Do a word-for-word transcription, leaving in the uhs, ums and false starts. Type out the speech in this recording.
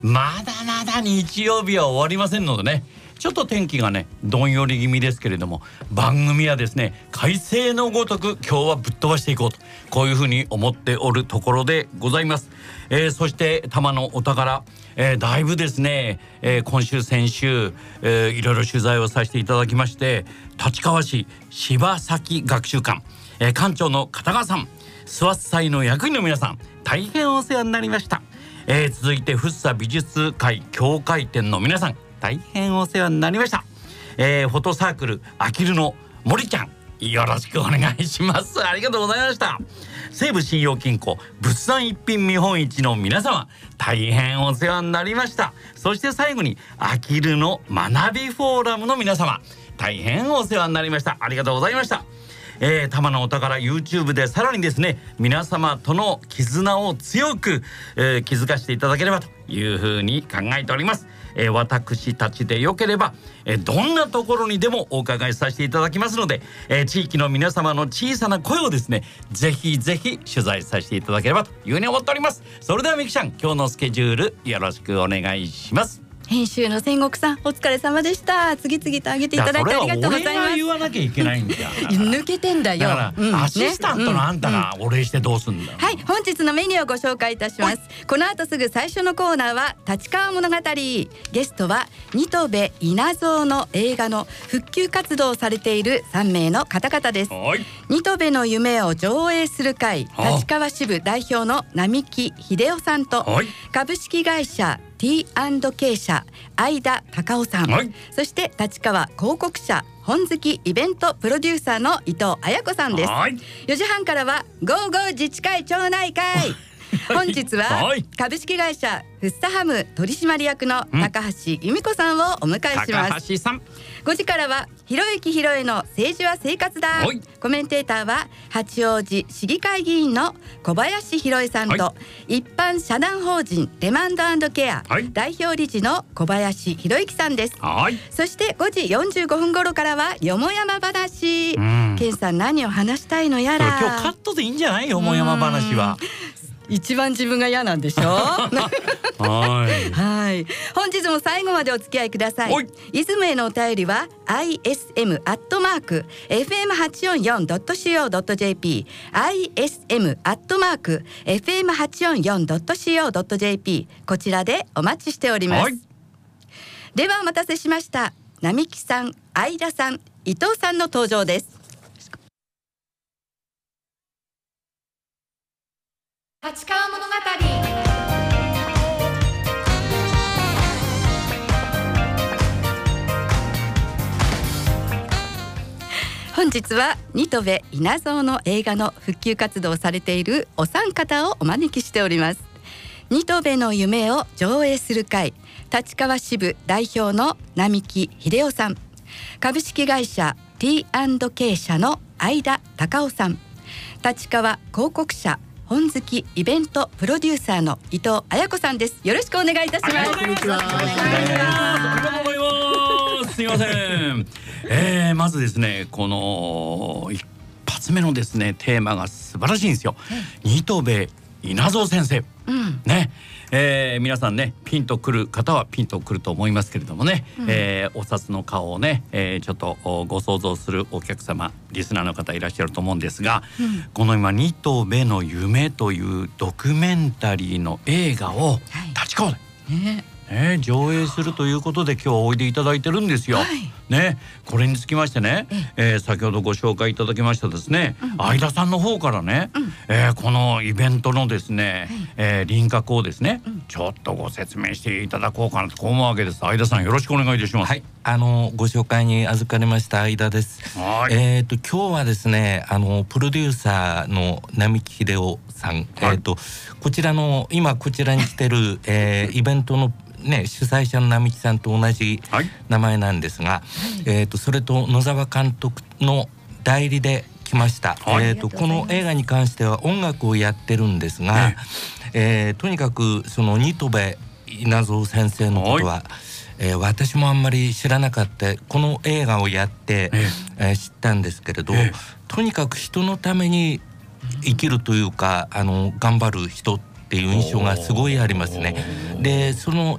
まだまだ日曜日は終わりませんのでね、ちょっと天気がねどんより気味ですけれども、番組はですね快晴のごとく今日はぶっ飛ばしていこうと、こういうふうに思っておるところでございます。えー、そして多摩のお宝、えー、だいぶですね、えー、今週先週、えー、いろいろ取材をさせていただきまして、立川市柴崎学習館、えー、館長の片川さん、諏訪祭の役員の皆さん、大変お世話になりました。えー、続いて福生美術会協会店の皆さん、大変お世話になりました。えー、フォトサークルあきるの森ちゃん、よろしくお願いします。ありがとうございました。西武信用金庫物産一品見本市の皆様、大変お世話になりました。そして最後にあきるの学びフォーラムの皆様、大変お世話になりました。ありがとうございました。えー、多摩のお宝 YouTube でさらにですね、皆様との絆を強く、えー、気づかせていただければというふうに考えております。えー、私たちでよければ、えー、どんなところにでもお伺いさせていただきますので、えー、地域の皆様の小さな声をですね、ぜひぜひ取材させていただければというふうに思っております。それではみきちゃん、今日のスケジュールよろしくお願いします。 編集の仙石さん、お疲れ様でした。次々と上げていただいてありがとうございます。 俺が言わなきゃいけないんだよ。 抜けてんだよ。 だから、うん、アシスタントのあんたがお礼してどうすんだよ、 うんうん、はい、本日のメニューをご紹介いたします。この後すぐ最初のコーナーは立川物語。ゲストは新渡戸稲造の映画の復旧活動をされているさんめいの方々です。新渡戸の夢を上映する会立川支部代表の並木秀夫さんと、株式会社ティーアンドケー 社相田隆夫さん、はい、そして立川広告社本好きイベントプロデューサーの伊藤彩子さんです。はい、よじはんからはゴーゴー自治会町内会本日は株式会社フッサハム取締役の高橋由美子さんをお迎えします。 高橋さん。 ごじからはひろゆきひろえの政治は生活だ。コメンテーターは八王子市議会議員の小林博恵さんと、はい、一般社団法人レマンド&ケア、はい、代表理事の小林博之さんです。はい、そしてごじよんじゅうごふん頃からはよもやま話。ケンさん、何を話したいのやら。 今日カットでいいんじゃない？よもやま話は一番自分が嫌なんでしょはい、はい、本日も最後までお付き合いください。出雲へのお便りは アイエスエム アットマーク エフエムはちよんよん ドット シーオー ドット ジェーピー アイエスエム アットマーク エフエムはちよんよん ドット シーオー ドット ジェーピー こちらでお待ちしております。はい、ではお待たせしました。並木さん、相田さん、伊藤さんの登場です。立川物語。本日は新渡戸稲造の映画の復旧活動をされているお三方をお招きしております。新渡戸の夢を上映する会立川支部代表の並木秀夫さん、株式会社 ティーアンドケー 社の相田隆夫さん、立川広告社本好きイベントプロデューサーの伊藤彩子さんです。よろしくお願いいたします。 こんにちは。すいません。えー、まずですね、この一発目のですねテーマが素晴らしいんですよ。新渡戸稲造先生、うん、ね、えー、皆さんねピンとくる方はピンとくると思いますけれどもね、うん、えー、お札の顔をね、えー、ちょっとご想像するお客様、リスナーの方いらっしゃると思うんですが、うん、この今新渡戸の夢というドキュメンタリーの映画を立川で、はい、ねね、上映するということで今日おいでいただいてるんですよ。はい、ね、これにつきましてね、えー、先ほどご紹介いただきましたですね、うん、相田さんの方からね、うん、えー、このイベントのですね、はい、えー、輪郭をですね、うん、ちょっとご説明していただこうかなと思うわけです。相田さん、よろしくお願いいたします。 はい、あのご紹介に預かりました相田です。はい、えーと今日はですね、あのプロデューサーの並木秀夫さん、はい、えーとこちらの今こちらに来てる、えー、イベントのね、主催者の並木さんと同じ名前なんですが、はい、えー、とそれと野沢監督の代理で来ました。はい、えー、とこの映画に関しては音楽をやってるんですが、ね、えー、とにかくその新渡戸稲造先生のことは、はい、えー、私もあんまり知らなかった。この映画をやって、ええー、知ったんですけれど、えとにかく人のために生きるというか、あの頑張る人っっていう印象がすごいありますね。でその